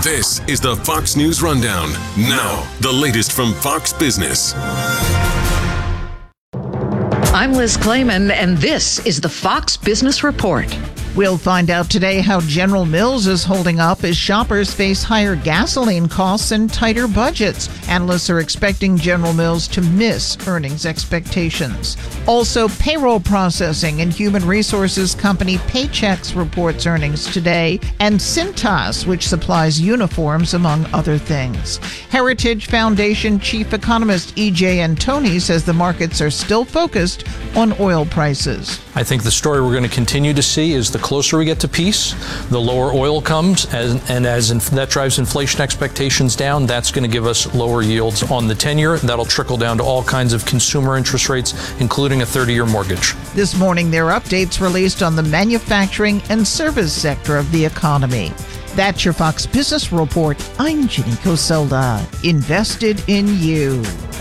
This is the Fox News Rundown. Now, the latest from Fox Business. I'm Liz Clayman, and this is the Fox Business Report. We'll find out today how General Mills is holding up as shoppers face higher gasoline costs and tighter budgets. Analysts are expecting General Mills to miss earnings expectations. Also, payroll processing and human resources company Paychex reports earnings today, and Cintas, which supplies uniforms, among other things. Heritage Foundation chief economist E.J. Antoni says the markets are still focused on oil prices. I think the story we're going to continue to see is the closer we get to peace, the lower oil comes, and as that drives inflation expectations down, that's going to give us lower yields on the 10-year. That'll trickle down to all kinds of consumer interest rates, including a 30-year mortgage. This morning, there are updates released on the manufacturing and service sector of the economy. That's your Fox Business Report. I'm Ginny Coselda. Invested in you.